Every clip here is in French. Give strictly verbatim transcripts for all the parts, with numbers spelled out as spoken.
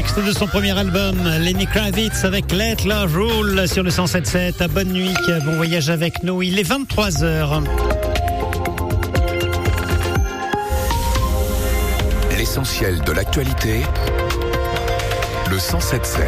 Extrait de son premier album, Lenny Kravitz avec Let Love Rule sur le cent sept sept. Bonne nuit, bon voyage avec nous. Il est vingt-trois heures. L'essentiel de l'actualité, le cent sept sept.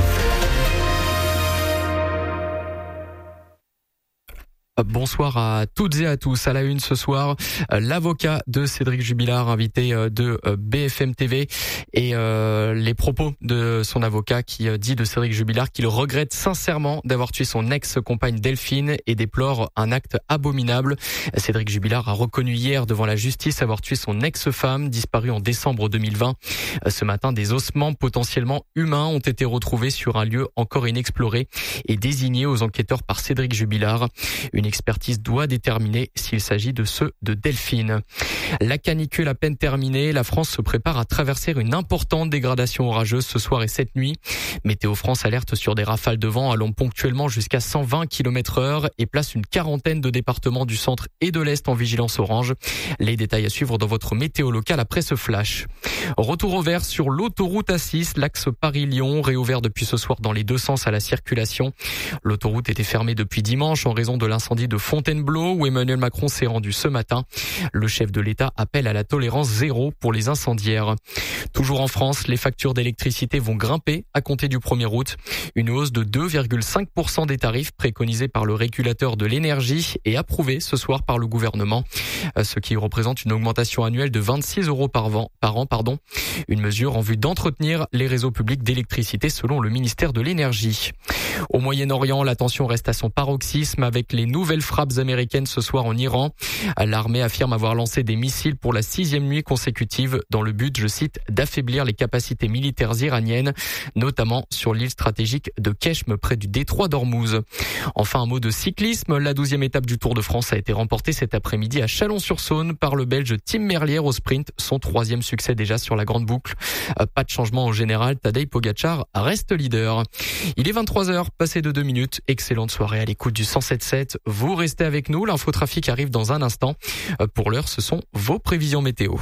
Bonsoir à toutes et à tous. À la une ce soir, l'avocat de Cédric Jubilard, invité de B F M T V, et euh, les propos de son avocat qui dit de Cédric Jubilard qu'il regrette sincèrement d'avoir tué son ex-compagne Delphine et déplore un acte abominable. Cédric Jubilard a reconnu hier devant la justice avoir tué son ex-femme, disparue en décembre deux mille vingt. Ce matin, des ossements potentiellement humains ont été retrouvés sur un lieu encore inexploré et désignés aux enquêteurs par Cédric Jubilard. Une expertise doit déterminer s'il s'agit de ceux de Delphine. La canicule à peine terminée, la France se prépare à traverser une importante dégradation orageuse ce soir et cette nuit. Météo France alerte sur des rafales de vent allant ponctuellement jusqu'à cent vingt kilomètres heure et place une quarantaine de départements du centre et de l'Est en vigilance orange. Les détails à suivre dans votre météo locale après ce flash. Retour au vert sur l'autoroute A six, l'axe Paris-Lyon, réouvert depuis ce soir dans les deux sens à la circulation. L'autoroute était fermée depuis dimanche en raison de l'incendie de Fontainebleau où Emmanuel Macron s'est rendu ce matin. Le chef de l'État appelle à la tolérance zéro pour les incendiaires. Toujours en France, les factures d'électricité vont grimper à compter du premier août. Une hausse de deux virgule cinq pour cent des tarifs préconisés par le régulateur de l'énergie et approuvée ce soir par le gouvernement, ce qui représente une augmentation annuelle de vingt-six euros par an, par an, pardon. Une mesure en vue d'entretenir les réseaux publics d'électricité selon le ministère de l'énergie. Au Moyen-Orient, la tension reste à son paroxysme avec les nouvelles frappes américaines ce soir en Iran. L'armée affirme avoir lancé des missiles pour la sixième nuit consécutive dans le but, je cite, d'affaiblir les capacités militaires iraniennes, notamment sur l'île stratégique de Keshm près du détroit d'Ormuz. Enfin, un mot de cyclisme. La douzième étape du Tour de France a été remportée cet après-midi à Chalon-sur-Saône par le Belge Tim Merlier au sprint, son troisième succès déjà sur la grande boucle. Pas de changement au général, Tadej Pogacar reste leader. Il est vingt-trois heures, passé de deux minutes. Excellente soirée à l'écoute du cent sept sept. Vous restez avec nous, l'infotrafic arrive dans un instant. Pour l'heure, ce sont vos prévisions météo.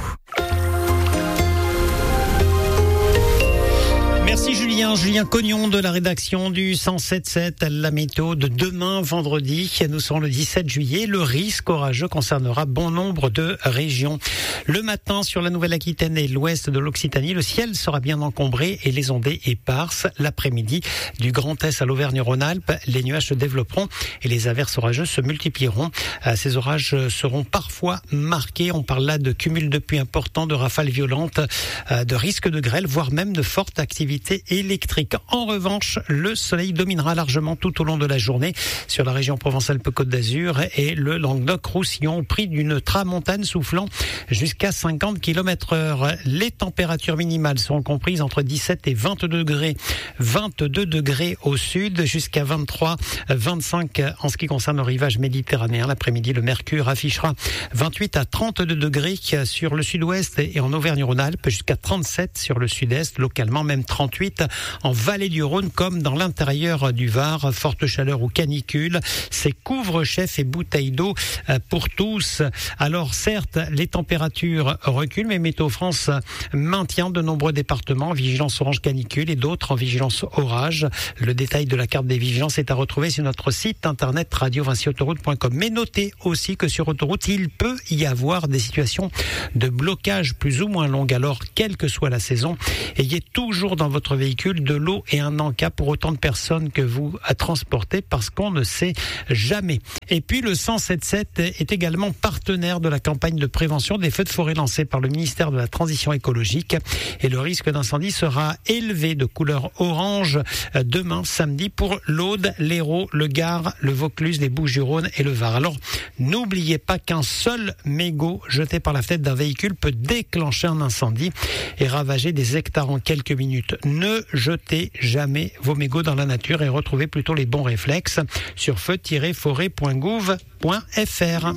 Merci Julien, Julien Cognon de la rédaction du cent sept sept, la météo de demain vendredi. Nous serons le dix-sept juillet. Le risque orageux concernera bon nombre de régions. Le matin, sur la Nouvelle-Aquitaine et l'ouest de l'Occitanie, le ciel sera bien encombré et les ondées éparses. L'après-midi, du Grand Est à l'Auvergne-Rhône-Alpes, les nuages se développeront et les averses orageuses se multiplieront. Ces orages seront parfois marqués. On parle là de cumul de pluie important, de rafales violentes, de risques de grêle, voire même de fortes activités électrique. En revanche, le soleil dominera largement tout au long de la journée sur la région Provence-Alpes-Côte d'Azur et le Languedoc-Roussillon, au prix d'une tramontane soufflant jusqu'à cinquante kilomètres heure. Les températures minimales seront comprises entre dix-sept et vingt-deux degrés. vingt-deux degrés au sud jusqu'à vingt-trois, vingt-cinq en ce qui concerne le rivage méditerranéen. L'après-midi, le mercure affichera vingt-huit à trente-deux degrés sur le sud-ouest et en Auvergne-Rhône-Alpes, jusqu'à trente-sept sur le sud-est, localement même trente-huit en vallée du Rhône comme dans l'intérieur du Var. Forte chaleur ou canicule, c'est couvre-chef et bouteilles d'eau pour tous. Alors certes, les températures reculent, mais Météo France maintient de nombreux départements en vigilance orange canicule et d'autres en vigilance orage. Le détail de la carte des vigilances est à retrouver sur notre site internet radio vinci autoroute point com. Mais notez aussi que sur autoroute, il peut y avoir des situations de blocage plus ou moins longues. Alors, quelle que soit la saison, ayez toujours dans votre véhicule de l'eau et un encas pour autant de personnes que vous transportez, parce qu'on ne sait jamais. Et puis le cent sept sept est également partenaire de la campagne de prévention des feux de forêt lancée par le ministère de la Transition écologique, et le risque d'incendie sera élevé de couleur orange demain samedi pour l'Aude, l'Hérault, le Gard, le Vaucluse, les Bouches-du-Rhône et le Var. Alors n'oubliez pas qu'un seul mégot jeté par la fenêtre d'un véhicule peut déclencher un incendie et ravager des hectares en quelques minutes. Ne jetez jamais vos mégots dans la nature et retrouvez plutôt les bons réflexes sur feu tiret forêt point gouv point f r.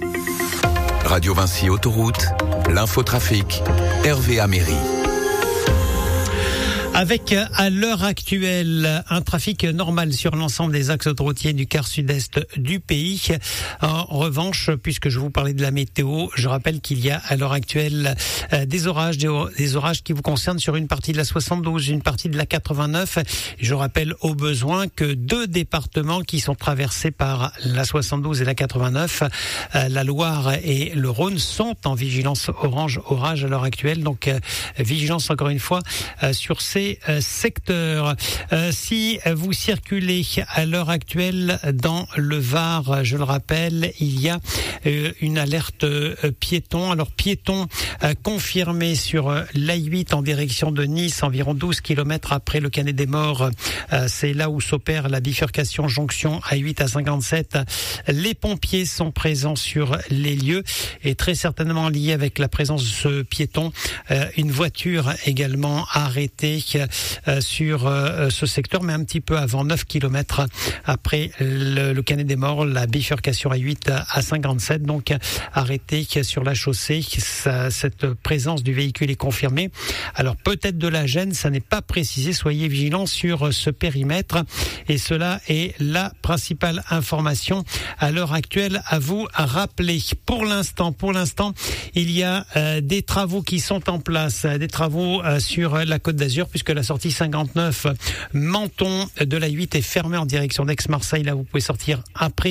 Radio Vinci Autoroute, l'infotrafic, Hervé Améry. Avec à l'heure actuelle un trafic normal sur l'ensemble des axes autoroutiers du quart sud-est du pays. En revanche, puisque je vous parlais de la météo, je rappelle qu'il y a à l'heure actuelle des orages, des, des orages qui vous concernent sur une partie de la soixante-douze, une partie de la quatre-vingt-neuf. Je rappelle au besoin que deux départements qui sont traversés par la soixante-douze et la quatre-vingt-neuf, la Loire et le Rhône, sont en vigilance orange orage à l'heure actuelle. Donc vigilance encore une fois sur ces secteurs. Euh, si vous circulez à l'heure actuelle dans le Var, je le rappelle, il y a euh, une alerte euh, piéton. Alors piéton euh, confirmé sur euh, l'A huit en direction de Nice, environ douze kilomètres après le Canet des Morts. Euh, c'est là où s'opère la bifurcation jonction A huit à cinquante-sept. Les pompiers sont présents sur les lieux et très certainement lié avec la présence de ce piéton, euh, une voiture également arrêtée Euh, sur euh, ce secteur, mais un petit peu avant, neuf kilomètres après le, le Canet des Morts, la bifurcation A huit à cinquante-sept, donc arrêté sur la chaussée. Ça, cette présence du véhicule est confirmée. Alors peut-être de la gêne, ça n'est pas précisé, soyez vigilants sur ce périmètre, et cela est la principale information à l'heure actuelle à vous rappeler. Pour l'instant, pour l'instant, il y a euh, des travaux qui sont en place, des travaux euh, sur la Côte d'Azur, puisque la sortie cinquante-neuf Menton de l'A huit est fermée en direction d'Aix-Marseille. Là, vous pouvez sortir après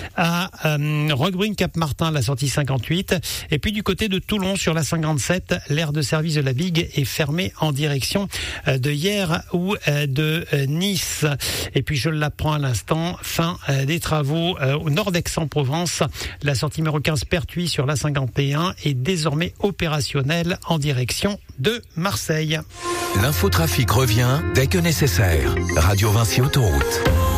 à euh, Roquebrune Cap-Martin, la sortie cinquante-huit. Et puis du côté de Toulon sur la cinquante-sept, l'aire de service de la Bigue est fermée en direction euh, de Hyères ou euh, de euh, Nice. Et puis je l'apprends à l'instant, fin euh, des travaux euh, au nord d'Aix-en-Provence. La sortie numéro quinze Pertuis sur la cinquante et un est désormais opérationnelle en direction de Marseille. L'infotrafic revient dès que nécessaire. Radio Vinci Autoroute.